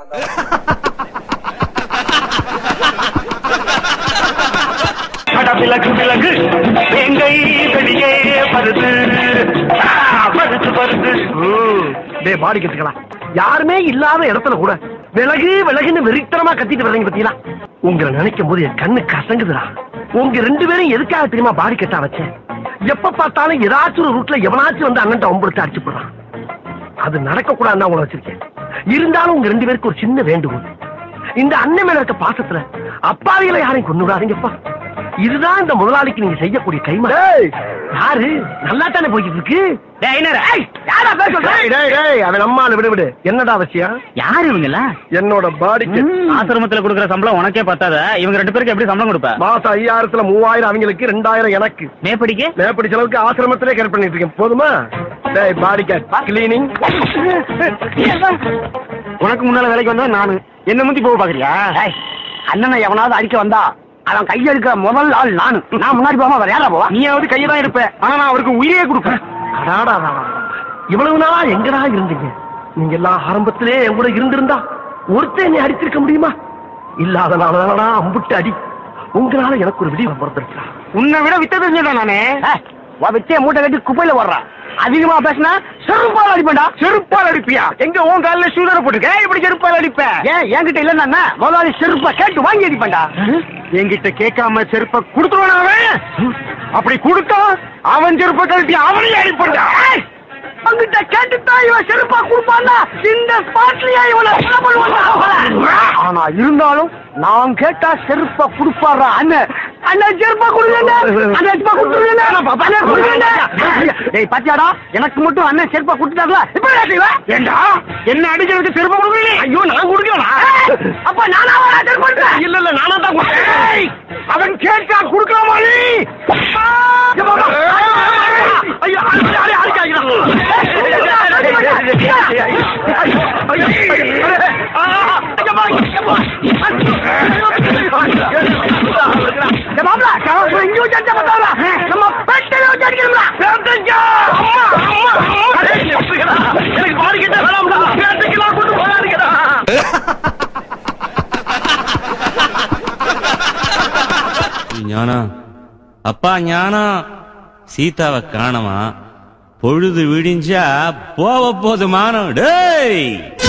விலகு விலகு எங்கை வெளியே வருது வருது வருது. டே பாடி கட்டுக்கலாம். யாருமே இல்லாத இடத்துல கூட விலகு விலகுன்னு வெறித்தனமா கத்திட்டு வர்றீங்க பத்தீங்களா? உங்களை நினைக்கும் போது என் கண்ணு கசங்குதுடா. உங்க 2 பேரும் எதுக்காக தெரியுமா பாடி கட்டா வச்சேன்? எப்ப பார்த்தாலும் ஏதாச்சும் ஒரு ரூட்ல எவனாச்சும் வந்து அண்ணன் ஒம்புடுத்து அடிச்சு போடுறான். அது நடக்க கூடாதுன்னு உங்களை வச்சிருக்கேன். இருந்தாலும் உங்க 2 பேருக்கு ஒரு சின்ன வேண்டுகோள். இந்த அண்ணன் மேல இருக்க பாசத்துல அப்பாவிகளை யாரையும் கொண்டு விடாதீங்கப்பா. இதுதான் இந்த முதலாளிக்கு நீங்க செய்யக்கூடிய கைமா. யாரு நல்லா தானே போய்கிட்டு இருக்கு. அவன் அம்மால விடு விடு. என்னடா அவசியம்? யாரு இவங்களா? என்னோட பாடிக்கு ஆசிரமத்துல கொடுக்குற சம்பளம் உனக்கே பத்தாத. இவங்க 2 பேருக்கு எப்படி சம்பளம் கொடுப்ப? மாசம் 5000த்துல 3000 அவங்களுக்கு, 2000 எனக்கு. மேப்படி செலவுக்கு ஆசிரமத்திலே கேர் பண்ணிட்டு இருக்கேன். போதுமா? பாடி கிளீனிங். உனக்கு முன்னால வேலைக்கு வந்தா நானு என்ன முந்தி போக பாக்குறியா? அண்ணனை எவனாவது அடிக்க வந்தா அவன் கையெடுக்க முதல் ஆள் நானு. நான் முன்னாடி போகாம வேற யாரா போவா? நீயாவது கையதான் இருப்ப. ஆனா நான் அவருக்கு உயிரே கொடுப்பேன். இவ்வளவு நாளா எங்கடா இருந்தீங்க? நீங்க எல்லாம் ஆரம்பத்திலே என் கூட இருந்திருந்தா ஒருத்தர் என்னை அடிச்சிருக்க முடியுமா? இல்லாதனாலதானா அம்புட்டு அடி. உங்களால எனக்கு ஒரு விடிவு பிறந்திருக்கா. உன்னை விட வித்த தெரிஞ்சா நானே. வித்திய மூட்டை கட்டி குப்பையில வர்றான். அதிகமா பேசினா செருப்பால் அடிப்பேன்டா. செருப்பால் அடிப்பியா? எங்க உன் கால சூதர போட்டுக்க. இப்படி செருப்பால் அடிப்ப? ஏன் என்கிட்ட இல்லன்னா முதலாளி செருப்ப கேட்டு வாங்கி அடிப்பேன்டா. என்கிட்ட கேட்காம செருப்ப கொடுத்துருவான் அவன். அப்படி கொடுத்தா அவன் செருப்ப கழட்டி அவனையே அடிப்பா. அவங்கிட்ட கேட்டுத்தான் இவன் செருப்பா கொடுப்பான்னா இந்த ஸ்பாட்லயே இவனை ஆனா இருந்தாலும் நான் கேட்டா செருப்ப கொடுப்பாரா அண்ணன். அண்ணன் செருப்பா கொடுங்க. பாத்தியாடா, எனக்கு மட்டும் அண்ணன் செருப்பா கொடுத்தாங்களா? ஏண்டா என்ன அடிக்கிறதுக்கு செருப்பா கொடுக்கல? ஐயோ நான் கொடுக்கல. அப்ப நானா செருப்பா? இல்ல இல்ல நானா தான் கொடுத்தேன். அவன் கேட்டா கொடுக்கலாமா? ஞானா அப்பா ஞானா சீதாவை காணமா? பொழுது விடிஞ்சா போக போது மானம். டேய்